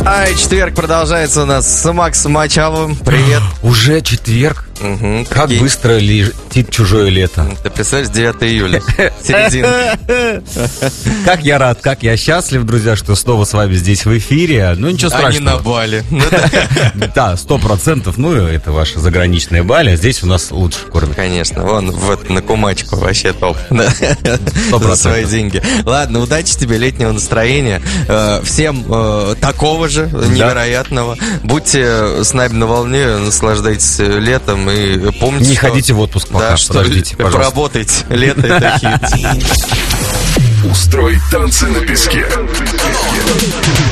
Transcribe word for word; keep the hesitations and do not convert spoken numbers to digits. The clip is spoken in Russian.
Ай, четверг продолжается у нас с Максом Мачаловым. Привет. Уже четверг? Угу, как прикинь. быстро летит чужое лето. Ты представляешь, девятое июля, середина. Как я рад, как я счастлив, друзья, что снова с вами здесь в эфире. Ну, ничего страшного. Они на Бали. Да, сто процентов. Ну, это ваши заграничные Бали, а здесь у нас лучше кормят. Конечно, вон вот на Кумачку вообще топ. За свои деньги. Ладно, удачи тебе, летнего настроения. Всем такого же, невероятного. Будьте с нами на волне, наслаждайтесь летом. И помните, не что, ходите в отпуск пока, да, что подождите, пожалуйста. Поработайте, лето это хит. Устрой танцы на песке.